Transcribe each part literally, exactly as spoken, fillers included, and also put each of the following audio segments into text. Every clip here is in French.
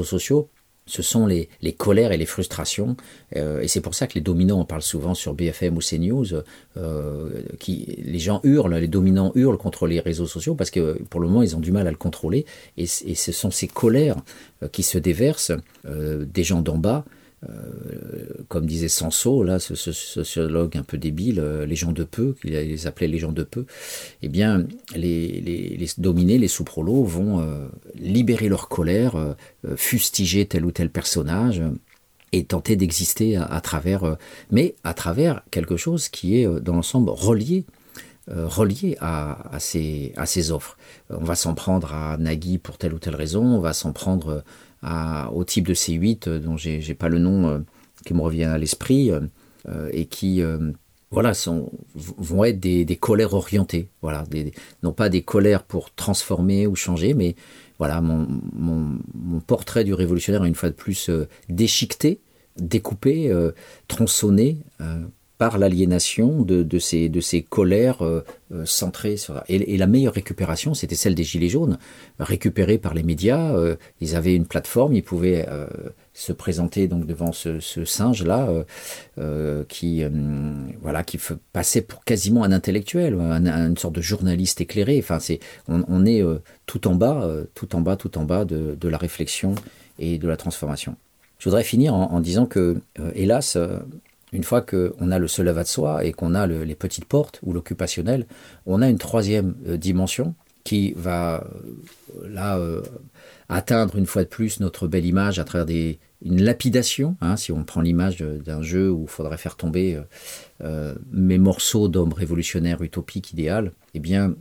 sociaux, ce sont les, les colères et les frustrations, euh, et c'est pour ça que les dominants, on parle souvent sur B F M ou CNews, euh, qui, les gens hurlent, les dominants hurlent contre les réseaux sociaux parce que pour le moment ils ont du mal à le contrôler, et, et ce sont ces colères euh, qui se déversent euh, des gens d'en bas. Euh, comme disait Sanso, là, ce, ce sociologue un peu débile, euh, les gens de peu, qu'il les appelait les gens de peu, eh bien, les, les, les dominés, les sous-prolos vont euh, libérer leur colère, euh, fustiger tel ou tel personnage, euh, et tenter d'exister à, à travers, euh, mais à travers quelque chose qui est, euh, dans l'ensemble, relié. Euh, relié à, à, ces, à ces offres. On va s'en prendre à Nagui pour telle ou telle raison, on va s'en prendre à, au type de C huit euh, dont j'ai, j'ai pas le nom euh, qui me revient à l'esprit, euh, et qui euh, voilà, sont, vont être des, des colères orientées, voilà, des, non pas des colères pour transformer ou changer, mais voilà, mon, mon, mon portrait du révolutionnaire est une fois de plus euh, déchiqueté, découpé, euh, tronçonné, euh, par l'aliénation de, de, ces, de ces colères euh, euh, centrées sur... Et, et la meilleure récupération, c'était celle des Gilets jaunes, récupérés par les médias. Euh, ils avaient une plateforme, ils pouvaient euh, se présenter donc devant ce, ce singe-là, euh, euh, qui, euh, voilà, qui passait pour quasiment un intellectuel, un, une sorte de journaliste éclairé. Enfin, c'est, on, on est euh, tout en bas, euh, tout en bas, tout en bas de, de la réflexion et de la transformation. Je voudrais finir en, en disant que, euh, hélas, euh, une fois qu'on a le se leva de soi et qu'on a le, les petites portes ou l'occupationnel, on a une troisième euh, dimension qui va euh, là euh, atteindre une fois de plus notre belle image à travers des, une lapidation. Hein, si on prend l'image d'un jeu où il faudrait faire tomber euh, euh, mes morceaux d'hommes révolutionnaires utopiques idéal, eh bien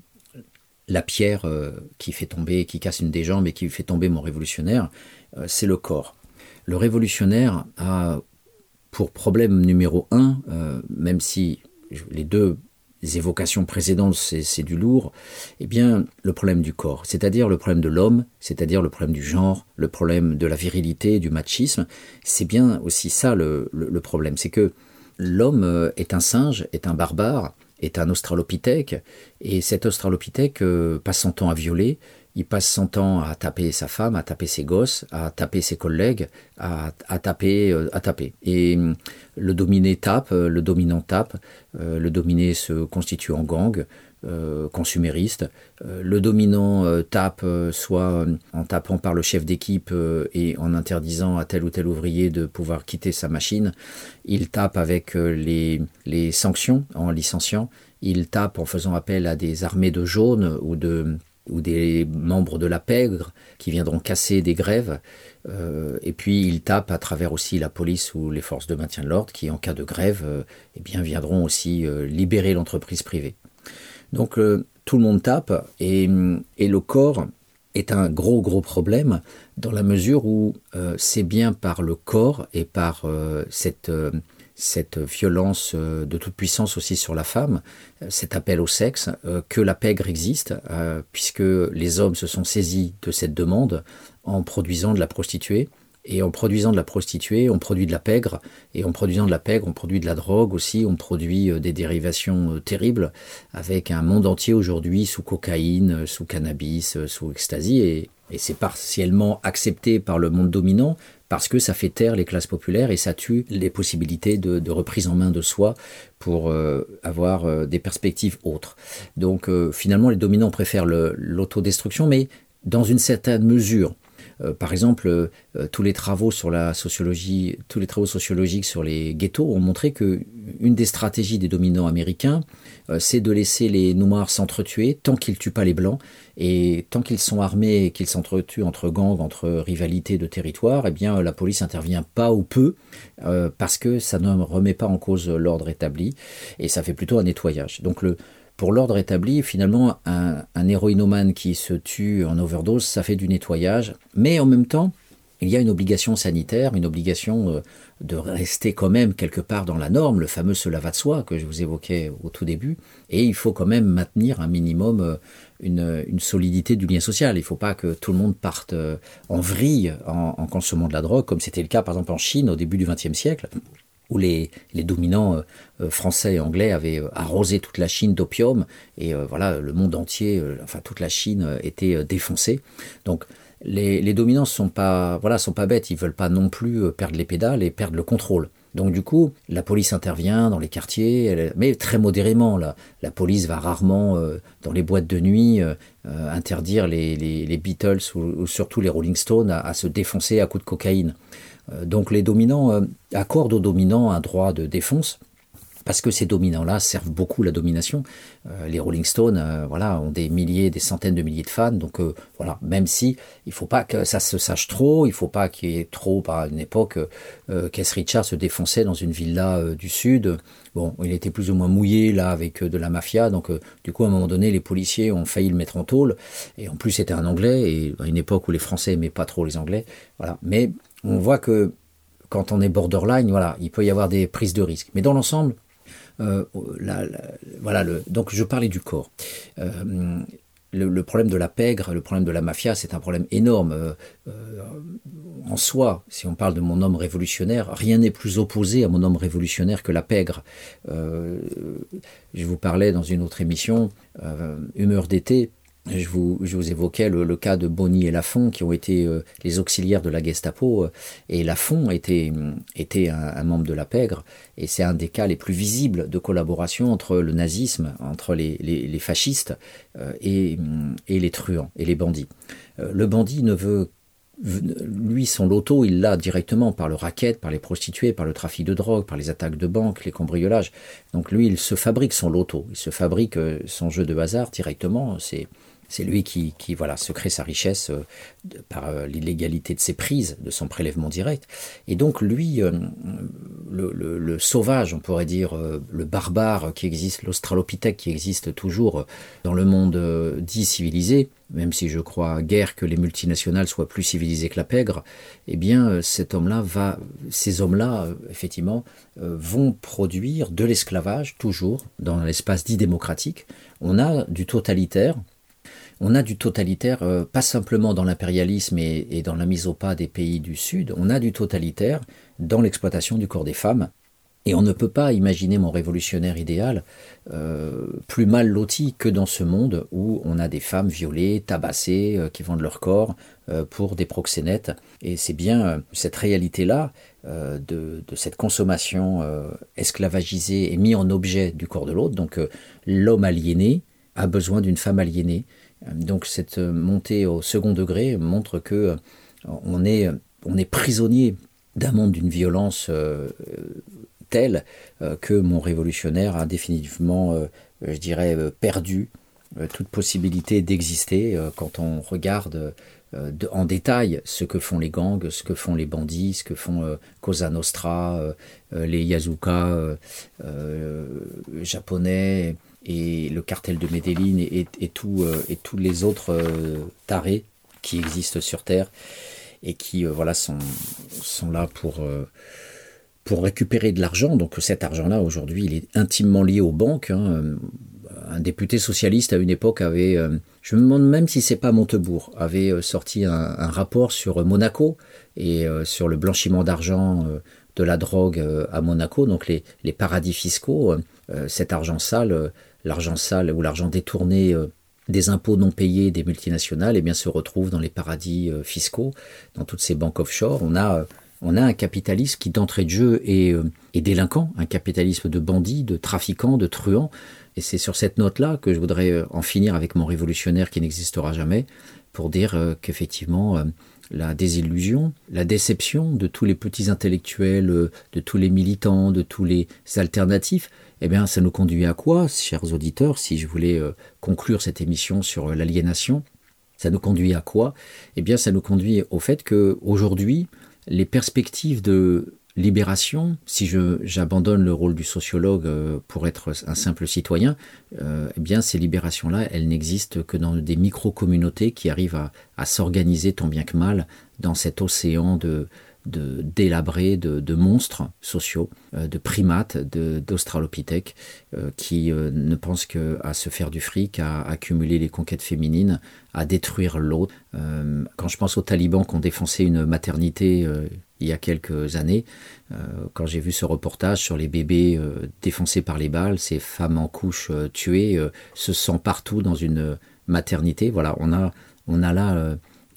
la pierre euh, qui fait tomber, qui casse une des jambes et qui fait tomber mon révolutionnaire, euh, c'est le corps. Le révolutionnaire a pour problème numéro un, euh, même si les deux évocations précédentes, c'est, c'est du lourd, eh bien, le problème du corps, c'est-à-dire le problème de l'homme, c'est-à-dire le problème du genre, le problème de la virilité, du machisme, c'est bien aussi ça le, le, le problème. C'est que l'homme est un singe, est un barbare, est un australopithèque, et cet australopithèque euh, passe son temps à violer, il passe son temps à taper sa femme, à taper ses gosses, à taper ses collègues, à, à taper, euh, à taper. Et euh, le dominé tape, euh, le dominant tape, euh, le dominé se constitue en gang, euh, consumériste. Euh, le dominant euh, tape, euh, soit euh, en tapant par le chef d'équipe euh, et en interdisant à tel ou tel ouvrier de pouvoir quitter sa machine. Il tape avec euh, les, les sanctions, en licenciant. Il tape en faisant appel à des armées de jaunes ou de... ou des membres de la pègre qui viendront casser des grèves, euh, et puis ils tapent à travers aussi la police ou les forces de maintien de l'ordre qui, en cas de grève, euh, eh bien, viendront aussi euh, libérer l'entreprise privée. Donc euh, tout le monde tape, et, et le corps est un gros gros problème dans la mesure où euh, c'est bien par le corps et par euh, cette... Euh, cette violence de toute puissance aussi sur la femme, cet appel au sexe, que la pègre existe, puisque les hommes se sont saisis de cette demande en produisant de la prostituée. Et en produisant de la prostituée, on produit de la pègre. Et en produisant de la pègre, on produit de la drogue aussi. On produit des dérivations terribles avec un monde entier aujourd'hui sous cocaïne, sous cannabis, sous ecstasy. Et, et c'est partiellement accepté par le monde dominant, parce que ça fait taire les classes populaires et ça tue les possibilités de, de reprise en main de soi pour euh, avoir euh, des perspectives autres. Donc euh, finalement, les dominants préfèrent le, l'autodestruction, mais dans une certaine mesure. Euh, par exemple, euh, tous les travaux sur la sociologie, tous les travaux sociologiques sur les ghettos ont montré que une des stratégies des dominants américains, euh, c'est de laisser les noirs s'entretuer tant qu'ils tuent pas les blancs, et tant qu'ils sont armés et qu'ils s'entretuent entre gangs, entre rivalités de territoire, eh bien la police intervient pas ou peu, euh, parce que ça ne remet pas en cause l'ordre établi et ça fait plutôt un nettoyage. Donc le Pour l'ordre établi, finalement, un, un héroïnomane qui se tue en overdose, ça fait du nettoyage. Mais en même temps, il y a une obligation sanitaire, une obligation de rester quand même quelque part dans la norme, le fameux se lava de soi que je vous évoquais au tout début. Et il faut quand même maintenir un minimum une, une solidité du lien social. Il ne faut pas que tout le monde parte en vrille en, en consommant de la drogue, comme c'était le cas par exemple en Chine au début du vingtième siècle. Où les, les dominants euh, français et anglais avaient euh, arrosé toute la Chine d'opium, et euh, voilà, le monde entier, euh, enfin toute la Chine euh, était euh, défoncée. Donc les, les dominants sont pas, voilà, sont pas bêtes, ils veulent pas non plus perdre les pédales et perdre le contrôle. Donc du coup, la police intervient dans les quartiers, elle, mais très modérément. La, la police va rarement euh, dans les boîtes de nuit euh, euh, interdire les, les, les Beatles ou, ou surtout les Rolling Stones à, à se défoncer à coups de cocaïne. Euh, donc les dominants euh, accordent aux dominants un droit de défense. Parce que ces dominants-là servent beaucoup la domination. Euh, les Rolling Stones, euh, voilà, ont des milliers, des centaines de milliers de fans. Donc euh, voilà, même si il faut pas que ça se sache trop, il faut pas qu'il y ait trop, par une époque, euh, Keith Richards se défonçait dans une villa euh, du sud. Bon, il était plus ou moins mouillé là avec euh, de la mafia. Donc euh, du coup, à un moment donné, les policiers ont failli le mettre en tôle. Et en plus, c'était un Anglais, et à une époque où les Français aimaient pas trop les Anglais. Voilà. Mais on voit que quand on est borderline, voilà, il peut y avoir des prises de risques. Mais dans l'ensemble, Euh, la, la, voilà, le, donc je parlais du corps. Euh, le, le problème de la pègre, le problème de la mafia, c'est un problème énorme. Euh, euh, en soi, si on parle de mon homme révolutionnaire, rien n'est plus opposé à mon homme révolutionnaire que la pègre. Euh, je vous parlais dans une autre émission, euh, Humeur d'été. Je vous, je vous évoquais le, le cas de Bonny et Lafont, qui ont été euh, les auxiliaires de la Gestapo, euh, et Lafont était, était un, un membre de la pègre, et c'est un des cas les plus visibles de collaboration entre le nazisme, entre les, les, les fascistes euh, et, et les truands, et les bandits. Euh, le bandit ne veut, lui, son loto, il l'a directement par le racket, par les prostituées, par le trafic de drogue, par les attaques de banque, les cambriolages. Donc lui, il se fabrique son loto, il se fabrique son jeu de hasard directement, c'est... C'est lui qui, qui voilà, se crée sa richesse euh, de, par euh, l'illégalité de ses prises, de son prélèvement direct. Et donc lui, euh, le, le, le sauvage, on pourrait dire, euh, le barbare qui existe, l'australopithèque qui existe toujours dans le monde euh, dit civilisé, même si je crois guère que les multinationales soient plus civilisées que la pègre, eh bien euh, cet homme-là va, ces hommes-là, euh, effectivement, euh, vont produire de l'esclavage, toujours, dans l'espace dit démocratique. On a du totalitaire. On a du totalitaire, euh, pas simplement dans l'impérialisme et, et dans la mise au pas des pays du Sud, on a du totalitaire dans l'exploitation du corps des femmes. Et on ne peut pas imaginer mon révolutionnaire idéal euh, plus mal loti que dans ce monde où on a des femmes violées, tabassées, euh, qui vendent leur corps euh, pour des proxénètes. Et c'est bien euh, cette réalité-là euh, de, de cette consommation euh, esclavagisée et mise en objet du corps de l'autre. Donc euh, l'homme aliéné a besoin d'une femme aliénée. Donc cette montée au second degré montre que on est, on est prisonnier d'un monde d'une violence euh, telle euh, que mon révolutionnaire a définitivement, euh, je dirais, perdu euh, toute possibilité d'exister euh, quand on regarde euh, de, en détail ce que font les gangs, ce que font les bandits, ce que font euh, Cosa Nostra, euh, les Yakuza euh, euh, japonais, et le cartel de Medellín et, et, et, tout, euh, et tous les autres euh, tarés qui existent sur Terre et qui euh, voilà, sont, sont là pour, euh, pour récupérer de l'argent. Donc cet argent-là, aujourd'hui, il est intimement lié aux banques. Hein. Un député socialiste, à une époque, avait, euh, je me demande même si c'est pas Montebourg, avait euh, sorti un, un rapport sur Monaco et euh, sur le blanchiment d'argent euh, de la drogue euh, à Monaco, donc les, les paradis fiscaux, euh, cet argent sale, euh, l'argent sale ou l'argent détourné euh, des impôts non payés des multinationales, eh bien, se retrouve dans les paradis euh, fiscaux, dans toutes ces banques offshore. On a, euh, on a un capitalisme qui, d'entrée de jeu, est, euh, est délinquant, un capitalisme de bandits, de trafiquants, de truands. Et c'est sur cette note-là que je voudrais euh, en finir avec mon révolutionnaire qui n'existera jamais, pour dire euh, qu'effectivement, euh, la désillusion, la déception de tous les petits intellectuels, euh, de tous les militants, de tous les alternatifs, eh bien, ça nous conduit à quoi, chers auditeurs, si je voulais euh, conclure cette émission sur euh, l'aliénation, ça nous conduit à quoi? Eh bien, ça nous conduit au fait qu'aujourd'hui, les perspectives de libération, si je, j'abandonne le rôle du sociologue euh, pour être un simple citoyen, euh, eh bien, ces libérations-là, elles n'existent que dans des micro-communautés qui arrivent à, à s'organiser tant bien que mal dans cet océan de de délabrés, de, de monstres sociaux, euh, de primates, de, d'australopithèques, euh, qui euh, ne pensent qu'à se faire du fric, à accumuler les conquêtes féminines, à détruire l'autre. Euh, quand je pense aux talibans qui ont défoncé une maternité euh, il y a quelques années, euh, quand j'ai vu ce reportage sur les bébés euh, défoncés par les balles, ces femmes en couche euh, tuées, euh, se sentent partout dans une maternité. Voilà, on a, on a là... Euh,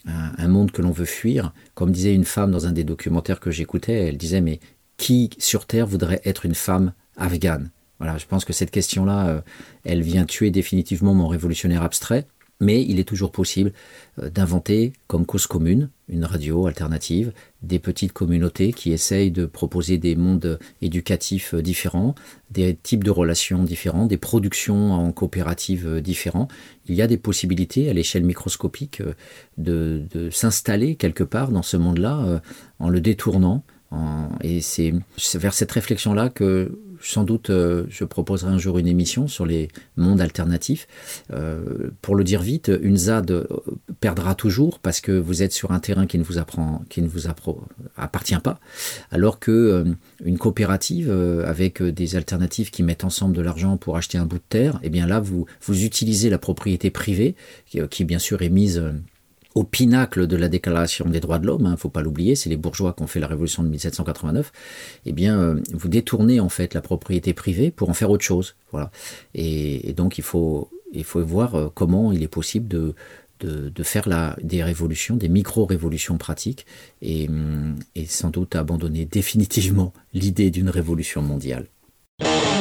un, un monde que l'on veut fuir. Comme disait une femme dans un des documentaires que j'écoutais, elle disait, mais qui sur Terre voudrait être une femme afghane? Voilà, je pense que cette question-là, euh, elle vient tuer définitivement mon révolutionnaire abstrait, mais il est toujours possible euh, d'inventer comme cause commune une radio alternative, des petites communautés qui essayent de proposer des mondes éducatifs différents, des types de relations différents, des productions en coopérative différents. Il y a des possibilités à l'échelle microscopique euh, de, de s'installer quelque part dans ce monde-là euh, en le détournant. En, et c'est, c'est vers cette réflexion-là que sans doute euh, je proposerai un jour une émission sur les mondes alternatifs. Euh, pour le dire vite, une Z A D perdra toujours parce que vous êtes sur un terrain qui ne vous, apprend, qui ne vous appro- appartient pas, alors que euh, une coopérative euh, avec des alternatives qui mettent ensemble de l'argent pour acheter un bout de terre, eh bien là vous, vous utilisez la propriété privée qui, qui bien sûr est mise euh, au pinacle de la déclaration des droits de l'homme, il hein, ne faut pas l'oublier, c'est les bourgeois qui ont fait la révolution de dix-sept cent quatre-vingt-neuf, eh bien, euh, vous détournez en fait la propriété privée pour en faire autre chose. Voilà. Et, et donc, il faut, il faut voir euh, comment il est possible de, de, de faire la, des révolutions, des micro-révolutions pratiques, et, et sans doute abandonner définitivement l'idée d'une révolution mondiale.